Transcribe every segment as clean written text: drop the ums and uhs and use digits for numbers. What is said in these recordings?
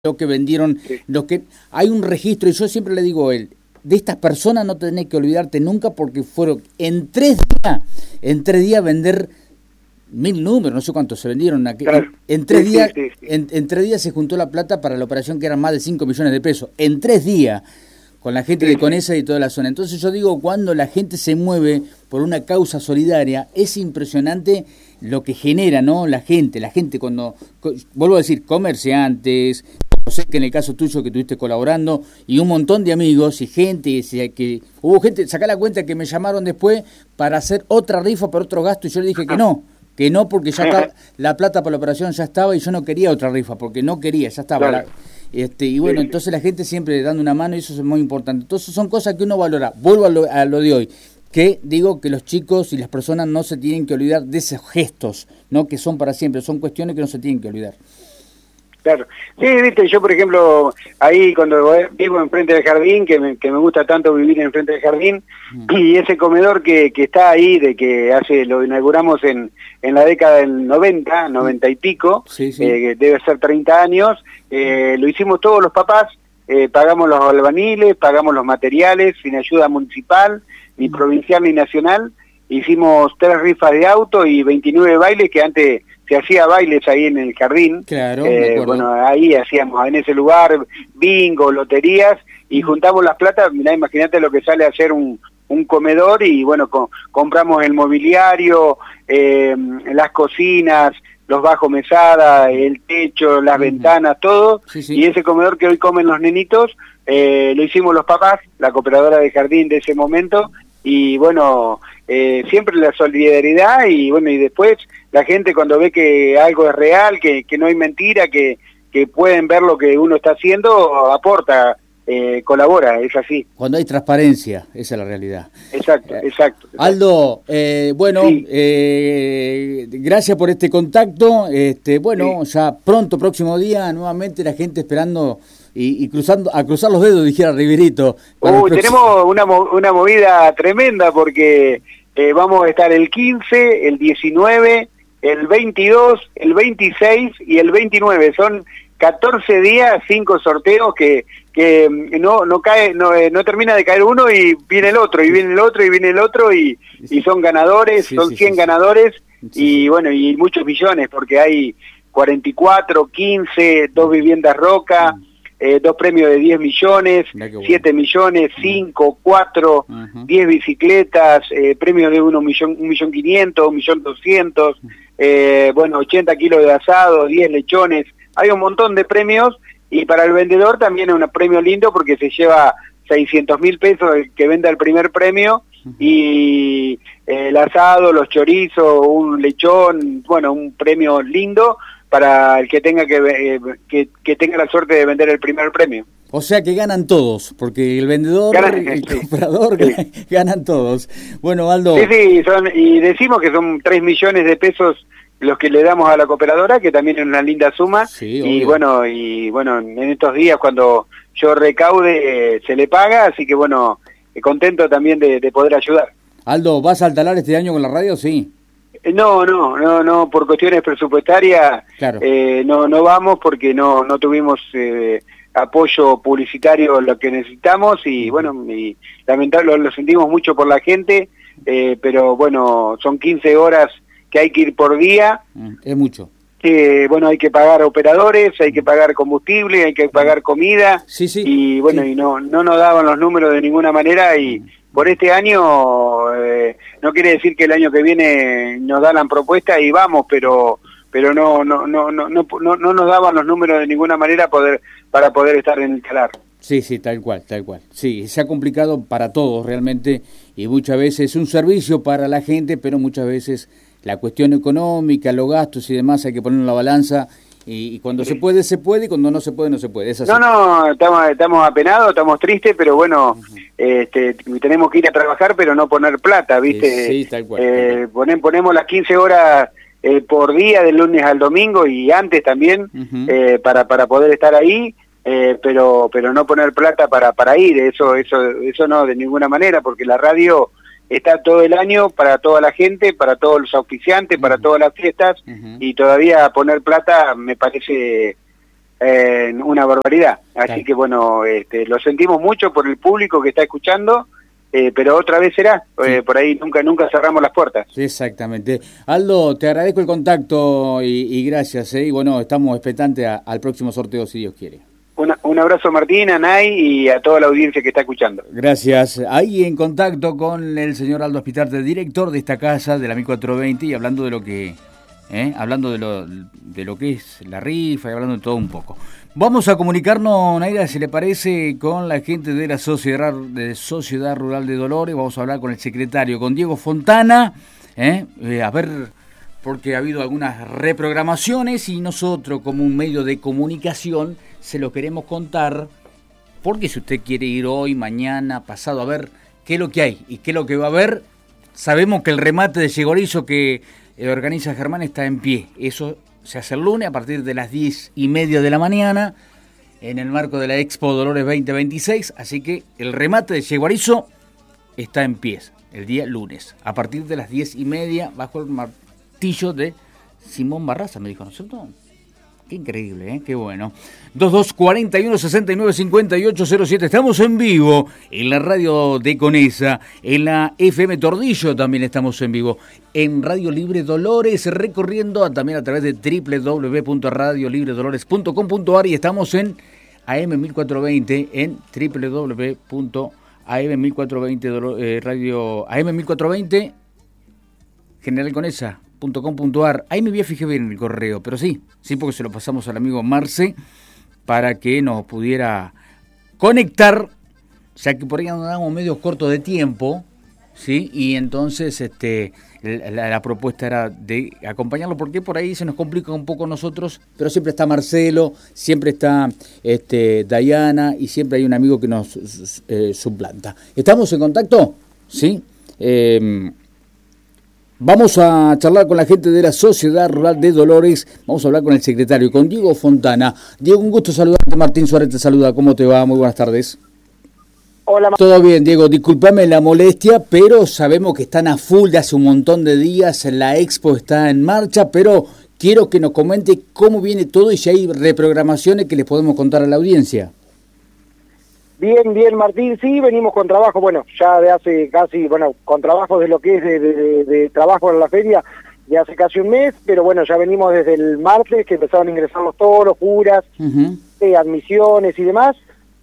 lo que vendieron, Sí. lo que hay un registro, y yo siempre le digo a él, de estas personas no tenés que olvidarte nunca, porque fueron en 3 días vender 1000 números, no sé cuántos se vendieron aquí. Claro. En 3 días, Sí. en 3 días se juntó la plata para la operación, que eran más de 5 millones de pesos, en 3 días, con la gente de Conesa y toda la zona. Entonces yo digo, cuando la gente se mueve por una causa solidaria, es impresionante lo que genera, ¿no? La gente cuando, vuelvo a decir, comerciantes, sé que en el caso tuyo que estuviste colaborando, y un montón de amigos y gente, que hubo gente, sacá la cuenta, que me llamaron después para hacer otra rifa para otro gasto, y yo le dije que no, porque ya estaba, la plata para la operación ya estaba, y yo no quería otra rifa, porque no quería, ya estaba. Claro. Y bueno, entonces la gente siempre dando una mano, y eso es muy importante. Entonces son cosas que uno valora. Vuelvo a lo de hoy, que digo que los chicos y las personas no se tienen que olvidar de esos gestos, ¿no? Que son para siempre, son cuestiones que no se tienen que olvidar. Claro. Sí, viste, yo por ejemplo, ahí cuando vivo enfrente del jardín, que me gusta tanto vivir enfrente del jardín, y ese comedor que está ahí, de que lo inauguramos en la década del 90 y pico, Sí. que debe ser 30 años, lo hicimos todos los papás, pagamos los albaniles, pagamos los materiales, sin ayuda municipal, ni provincial ni nacional, hicimos 3 rifas de auto y 29 bailes, que antes se hacía bailes ahí en el jardín. Claro, bueno, ahí hacíamos en ese lugar bingo, loterías, y juntamos las platas. Mirá, imagínate lo que sale a hacer un comedor, y bueno, compramos el mobiliario, las cocinas, los bajos mesada, el techo, las ventanas, todo, Sí. Y ese comedor que hoy comen los nenitos, lo hicimos los papás, la cooperadora de jardín de ese momento, y bueno, siempre la solidaridad, y bueno, y después la gente cuando ve que algo es real, que no hay mentira, que pueden ver lo que uno está haciendo, aporta, colabora, es así. Cuando hay transparencia, esa es la realidad. Exacto. Aldo, bueno, Sí. Gracias por este contacto. Bueno, Sí. ya pronto, próximo día, nuevamente la gente esperando y a cruzar los dedos, dijera Riverito. Tenemos una movida tremenda, porque vamos a estar el 15, el 19, el 22, el 26 y el 29. Son 14 días, 5 sorteos que no termina de caer uno, y viene el otro, y viene el otro, y viene el otro, y son ganadores, son 100 ganadores, y bueno, y muchos millones, porque hay 44, 15, 2 viviendas Roca, 2 premios de 10 millones, 7 millones, 5, 4, 10 bicicletas, premios de 1.500.000, 1.200.000, bueno, 80 kilos de asado, 10 lechones, hay un montón de premios, y para el vendedor también es un premio lindo, porque se lleva 600.000 pesos el que venda el primer premio, y el asado, los chorizos, un lechón, bueno, un premio lindo para el que tenga que tenga la suerte de vender el primer premio. O sea que ganan todos, porque el vendedor, el comprador, ganan todos. Bueno, Aldo. Sí, y decimos que son 3 millones de pesos los que le damos a la cooperadora, que también es una linda suma. Sí, y bueno, en estos días cuando yo recaude se le paga, así que bueno, contento también de poder ayudar. Aldo, ¿vas a Altalar este año con la radio? Sí. No, por cuestiones presupuestarias, Claro. No vamos, porque no tuvimos apoyo publicitario lo que necesitamos, y bueno, y lamentablemente lo sentimos mucho por la gente, pero bueno, son 15 horas que hay que ir por día. Es mucho. Bueno, hay que pagar operadores, hay que pagar combustible, hay que pagar comida, Sí. y bueno, y no nos daban los números de ninguna manera, y por este año, no quiere decir que el año que viene nos dan la propuesta y vamos, pero no nos daban los números de ninguna manera para poder estar en el Talar. Sí, tal cual. Sí, se ha complicado para todos realmente, y muchas veces es un servicio para la gente, pero muchas veces la cuestión económica, los gastos y demás hay que poner en la balanza, y cuando se puede, y cuando no se puede, no se puede. Es así. No, estamos apenados, estamos tristes, pero bueno, tenemos que ir a trabajar, pero no poner plata, ¿viste? Sí, tal cual. Ponemos las 15 horas por día, del lunes al domingo, y antes también, para poder estar ahí, pero no poner plata para ir, eso no, de ninguna manera, porque la radio está todo el año para toda la gente, para todos los auspiciantes, para todas las fiestas, y todavía poner plata me parece una barbaridad. Así Claro. que bueno, lo sentimos mucho por el público que está escuchando, pero otra vez será, Sí. por ahí nunca cerramos las puertas. Sí, exactamente. Aldo, te agradezco el contacto y gracias, y bueno, estamos expectantes al próximo sorteo, si Dios quiere. Un abrazo, Martín, a Nay y a toda la audiencia que está escuchando. Gracias. Ahí en contacto con el señor Aldo Espitarte, director de esta casa, de la 1420, y hablando de lo que... hablando de lo que es la rifa y hablando de todo un poco. Vamos a comunicarnos, Naira, si le parece, con la gente de la Sociedad Rural de Dolores. Vamos a hablar con el secretario, con Diego Fontana, a ver, porque ha habido algunas reprogramaciones y nosotros, como un medio de comunicación, se lo queremos contar, porque si usted quiere ir hoy, mañana, pasado, a ver qué es lo que hay y qué es lo que va a haber, sabemos que el remate de Yegorizo que organiza Germán está en pie. Eso se hace el lunes a partir de las 10:30 de la mañana en el marco de la Expo Dolores 2026. Así que el remate de Yegorizo está en pie el día lunes a partir de las 10:30 bajo el martillo de Simón Barraza, me dijo, ¿no es cierto? Qué increíble, qué bueno. 2241-695807. Estamos en vivo en la radio de Conesa, en la FM Tordillo también estamos en vivo, en Radio Libre Dolores, recorriendo también a través de www.radiolibredolores.com.ar y estamos en AM 1420, en www.am1420 radio AM 1420 General Conesa.com.ar. Ahí me voy a fijar bien en el correo, pero sí, porque se lo pasamos al amigo Marce para que nos pudiera conectar, ya que por ahí andábamos medio cortos de tiempo, ¿sí? Y entonces la propuesta era de acompañarlo, porque por ahí se nos complica un poco nosotros, pero siempre está Marcelo, siempre está Dayana y siempre hay un amigo que nos suplanta. ¿Estamos en contacto? ¿Sí? Vamos a charlar con la gente de la Sociedad Rural de Dolores. Vamos a hablar con el secretario, con Diego Fontana. Diego, un gusto saludarte. Martín Suárez te saluda. ¿Cómo te va? Muy buenas tardes. Hola. Todo bien, Diego. Discúlpame la molestia, pero sabemos que están a full de hace un montón de días. La Expo está en marcha, pero quiero que nos comente cómo viene todo y si hay reprogramaciones que les podemos contar a la audiencia. Bien, Martín, sí, venimos con trabajo, bueno, ya de hace casi, con trabajo de lo que es de trabajo en la feria, de hace casi un mes, pero bueno, ya venimos desde el martes, que empezaron a ingresar los toros, juras, admisiones y demás.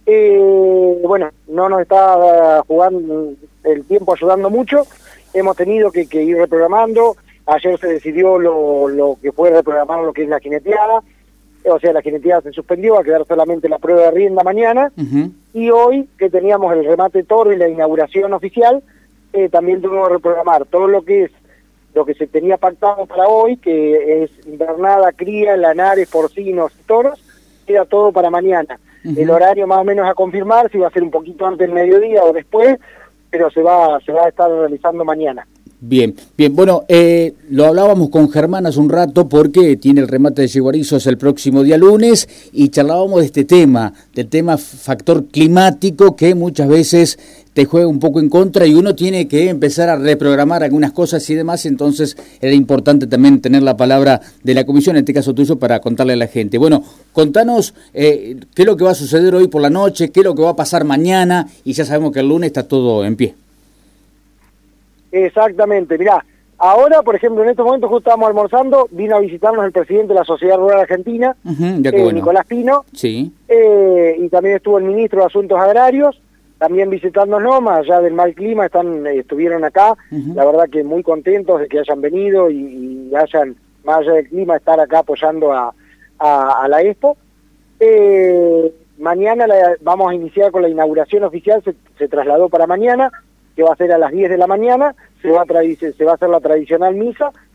Bueno, no nos está jugando el tiempo ayudando mucho, hemos tenido que ir reprogramando. Ayer se decidió lo que fue reprogramar lo que es la jineteada, o sea, la jineteada se suspendió, va a quedar solamente la prueba de rienda mañana, y hoy, que teníamos el remate toro y la inauguración oficial, también tuvimos que reprogramar todo lo que se tenía pactado para hoy, que es invernada, cría, lanares, porcinos y toros, queda todo para mañana. El horario más o menos a confirmar, si va a ser un poquito antes del mediodía o después, pero se va a estar realizando mañana. Bien. Bueno, lo hablábamos con Germán hace un rato porque tiene el remate de Yegorizo el próximo día lunes y charlábamos de este tema, del tema factor climático que muchas veces te juega un poco en contra y uno tiene que empezar a reprogramar algunas cosas y demás, entonces era importante también tener la palabra de la comisión, en este caso tuyo, para contarle a la gente. Bueno, contanos qué es lo que va a suceder hoy por la noche, qué es lo que va a pasar mañana y ya sabemos que el lunes está todo en pie. Exactamente, mirá, ahora, por ejemplo, en estos momentos justo estábamos almorzando, vino a visitarnos el presidente de la Sociedad Rural Argentina, bueno. Nicolás Pino, sí. Y también estuvo el ministro de Asuntos Agrarios, también visitándonos, más allá del mal clima, estuvieron acá, la verdad que muy contentos de que hayan venido y hayan, más allá del clima, estar acá apoyando a la Expo. Mañana vamos a iniciar con la inauguración oficial, se trasladó para mañana, que va a ser a las 10 de la mañana, se va a hacer la tradicional misa